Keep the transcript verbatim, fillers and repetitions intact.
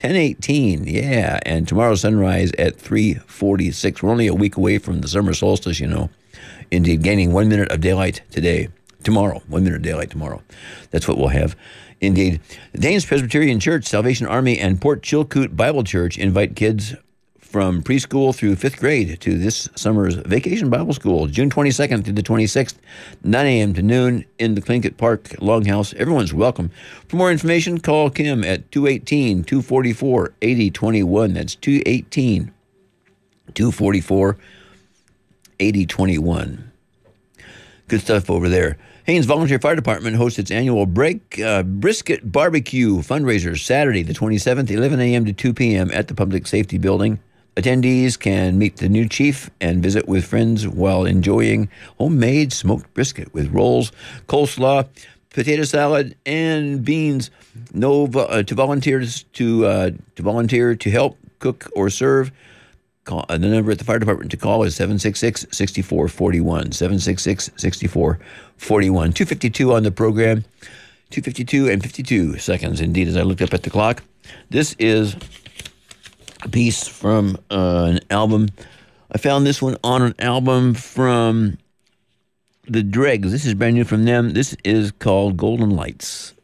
ten eighteen, yeah. And tomorrow sunrise at three forty-six. We're only a week away from the summer solstice, you know. Indeed, gaining one minute of daylight today. Tomorrow, one minute of daylight tomorrow. That's what we'll have. Indeed. The Danes Presbyterian Church, Salvation Army, and Port Chilcoot Bible Church invite kids from preschool through fifth grade to this summer's Vacation Bible School, June twenty-second to the twenty-sixth, nine a.m. to noon in the Tlingit Park Longhouse. Everyone's welcome. For more information, call Kim at two one eight, two four four, eight zero two one. That's two one eight, two four four, eight zero two one. Good stuff over there. Haines Volunteer Fire Department hosts its annual Break uh, Brisket Barbecue fundraiser Saturday the twenty-seventh, eleven a.m. to two p.m. at the Public Safety Building. Attendees can meet the new chief and visit with friends while enjoying homemade smoked brisket with rolls, coleslaw, potato salad, and beans. No uh, to volunteers to uh, to volunteer to help cook or serve. Call, uh, the number at the fire department to call is seven six six, six four four one. seven six six, six four four one. two fifty-two on the program. two fifty-two and fifty-two seconds, indeed, as I looked up at the clock. This is a piece from uh, an album. I found this one on an album from the Dregs. This is brand new from them. This is called Golden Lights.